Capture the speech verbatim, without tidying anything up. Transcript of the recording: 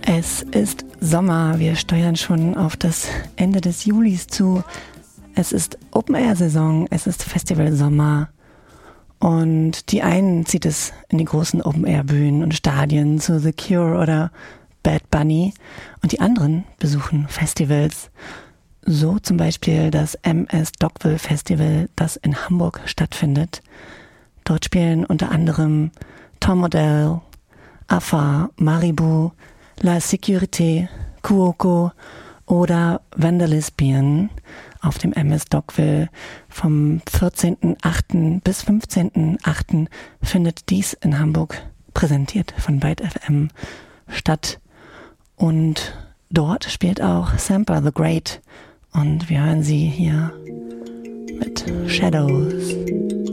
Es ist Sommer, wir steuern schon auf das Ende des Julis zu. Es ist Open-Air-Saison, es ist Festival-Sommer und die einen zieht es in die großen Open-Air-Bühnen und Stadien zu The Cure oder Bad Bunny und die anderen besuchen Festivals. So zum Beispiel das M S Dockville Festival, das in Hamburg stattfindet. Dort spielen unter anderem Tom Odell, Afa, Maribu, La Sécurité, Cuoco oder Vandalisbian auf dem M S Dockville. Vom vierzehnten achten bis fünfzehnten achten findet dies in Hamburg, präsentiert von Byte F M, statt. Und dort spielt auch Sampa the Great und wir hören sie hier mit Shadows.